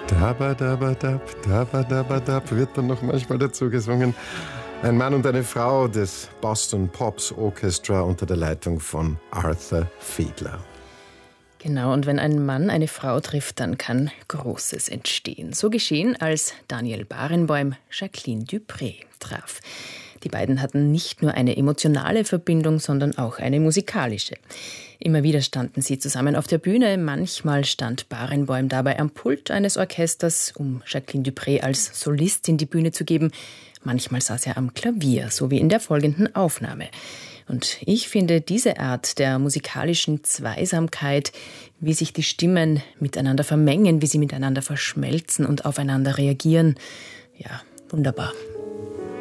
Dabadabadab, dabadabadab wird dann noch manchmal dazu gesungen. Ein Mann und eine Frau des Boston Pops Orchestra unter der Leitung von Arthur Fiedler. Genau, und wenn ein Mann eine Frau trifft, dann kann Großes entstehen. So geschehen, als Daniel Barenboim Jacqueline du Pré traf. Die beiden hatten nicht nur eine emotionale Verbindung, sondern auch eine musikalische. Immer wieder standen sie zusammen auf der Bühne. Manchmal stand Barenboim dabei am Pult eines Orchesters, um Jacqueline du Pré als Solistin die Bühne zu geben. Manchmal saß er am Klavier, so wie in der folgenden Aufnahme. Und ich finde diese Art der musikalischen Zweisamkeit, wie sich die Stimmen miteinander vermengen, wie sie miteinander verschmelzen und aufeinander reagieren, ja, wunderbar.